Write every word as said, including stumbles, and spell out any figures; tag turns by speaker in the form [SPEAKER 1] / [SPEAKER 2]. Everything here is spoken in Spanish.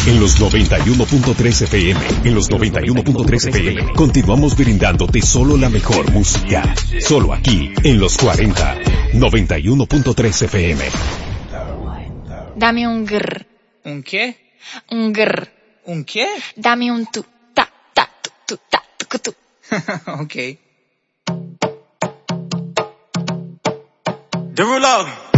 [SPEAKER 1] En los noventa y uno punto tres F M, en los noventa y uno punto tres F M, continuamos brindándote solo la mejor música. Solo aquí, en los cuarenta, noventa y uno punto tres F M.
[SPEAKER 2] Dame un grr.
[SPEAKER 3] ¿Un qué?
[SPEAKER 2] Un grr.
[SPEAKER 3] ¿Un qué?
[SPEAKER 2] Dame un tu, ta, ta, tu, tu, ta, tu, tu.
[SPEAKER 3] Ok.
[SPEAKER 4] Derulo.